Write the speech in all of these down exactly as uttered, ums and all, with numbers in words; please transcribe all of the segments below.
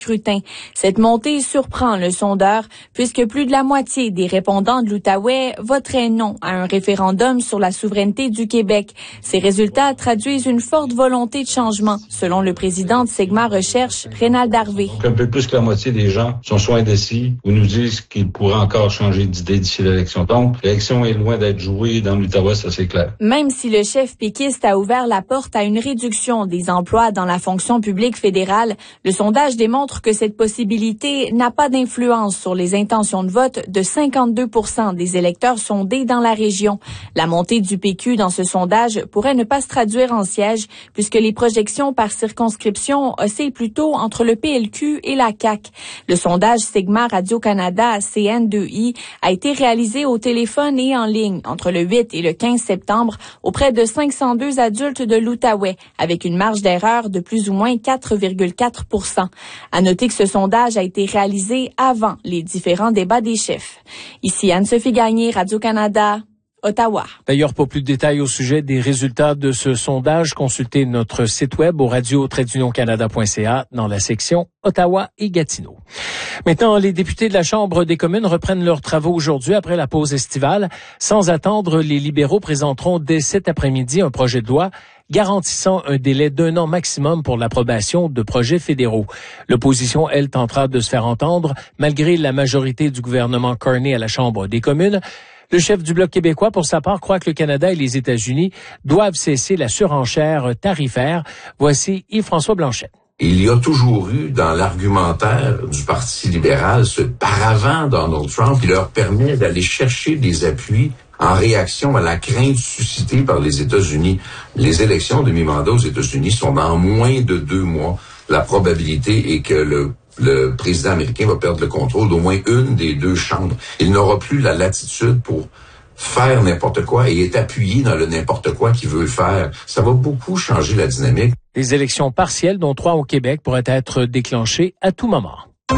scrutin. Cette montée surprend le sondeur puisque plus de la moitié des répondants de l'Outaouais voteraient non à un référendum sur la souveraineté du Québec. Ces résultats traduisent une forte volonté de changement, selon le président de Segma Recherche, Rénald Harvey. Un peu plus que la moitié des gens sont soit indécis ou nous disent qu'ils pourraient encore changer d'idée d'ici l'élection. Donc, l'élection est loin d'être jouée dans l'Outaouais, ça c'est clair. Même si le chef péquiste a ouvert la porte à une réduction des emplois dans la fonction publique fédérale, le sondage démontre que cette possibilité n'a pas d'influence sur les intentions de vote de cinquante-deux pour cent des électeurs sondés dans la région. La montée du P Q dans ce sondage pourrait ne pas se traduire en siège puisque les projections par circonscription oscillent plutôt entre le P L Q et la C A Q. Le sondage Sigma Radio-Canada C N deux I a été réalisé au téléphone et en ligne entre le huit et le quinze septembre auprès de cinq cent deux adultes de l'Outaouais avec une marge d'erreur de plus ou moins quatre virgule quatre pour cent. À noter que ce sondage a été réalisé avant les différents débats des chefs. Ici Anne-Sophie Gagné, Radio-Canada, Ottawa. D'ailleurs, pour plus de détails au sujet des résultats de ce sondage, consultez notre site web au radio tiret union canada point c a dans la section Ottawa et Gatineau. Maintenant, les députés de la Chambre des communes reprennent leurs travaux aujourd'hui après la pause estivale. Sans attendre, les libéraux présenteront dès cet après-midi un projet de loi garantissant un délai d'un an maximum pour l'approbation de projets fédéraux. L'opposition, elle, tentera de se faire entendre malgré la majorité du gouvernement Carney à la Chambre des communes. Le chef du Bloc québécois, pour sa part, croit que le Canada et les États-Unis doivent cesser la surenchère tarifaire. Voici Yves-François Blanchette. Il y a toujours eu dans l'argumentaire du Parti libéral ce paravent Donald Trump qui leur permet d'aller chercher des appuis en réaction à la crainte suscitée par les États-Unis. Les élections de mi-mandat aux États-Unis sont dans moins de deux mois. La probabilité est que le le président américain va perdre le contrôle d'au moins une des deux chambres. Il n'aura plus la latitude pour faire n'importe quoi et est appuyé dans le n'importe quoi qu'il veut faire. Ça va beaucoup changer la dynamique. Les élections partielles, dont trois au Québec, pourraient être déclenchées à tout moment.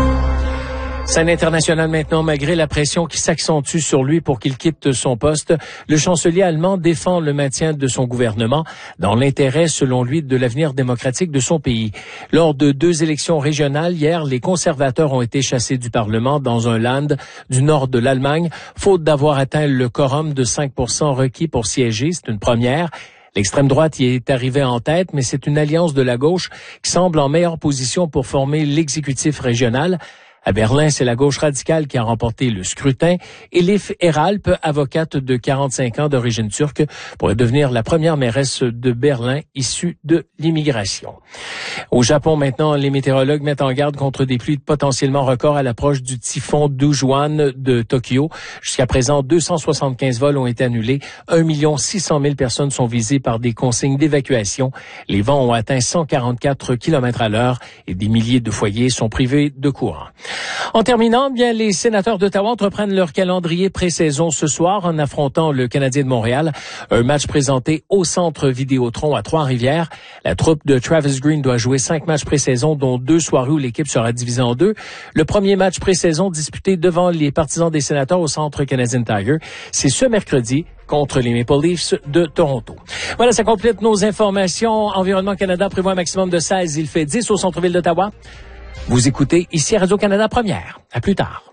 Scène internationale maintenant, malgré la pression qui s'accentue sur lui pour qu'il quitte son poste, le chancelier allemand défend le maintien de son gouvernement dans l'intérêt, selon lui, de l'avenir démocratique de son pays. Lors de deux élections régionales, hier, les conservateurs ont été chassés du Parlement dans un land du nord de l'Allemagne, faute d'avoir atteint le quorum de cinq pour cent requis pour siéger. C'est une première. L'extrême droite y est arrivée en tête, mais c'est une alliance de la gauche qui semble en meilleure position pour former l'exécutif régional. À Berlin, c'est la gauche radicale qui a remporté le scrutin. Elif Eralp, avocate de quarante-cinq ans d'origine turque, pourrait devenir la première mairesse de Berlin issue de l'immigration. Au Japon, maintenant, les météorologues mettent en garde contre des pluies potentiellement records à l'approche du typhon Dujuan de Tokyo. Jusqu'à présent, deux cent soixante-quinze vols ont été annulés. un million six cent mille personnes sont visées par des consignes d'évacuation. Les vents ont atteint cent quarante-quatre kilomètres à l'heure et des milliers de foyers sont privés de courant. En terminant, bien, les sénateurs d'Ottawa entreprennent leur calendrier pré-saison ce soir en affrontant le Canadien de Montréal. Un match présenté au Centre Vidéotron à Trois-Rivières. La troupe de Travis Green doit jouer cinq matchs pré-saison, dont deux soirées où l'équipe sera divisée en deux. Le premier match pré-saison disputé devant les partisans des sénateurs au Centre Canadian Tire, c'est ce mercredi contre les Maple Leafs de Toronto. Voilà, ça complète nos informations. Environnement Canada prévoit un maximum de seize. Il fait dix au centre-ville d'Ottawa. Vous écoutez ici Radio-Canada Première. À plus tard.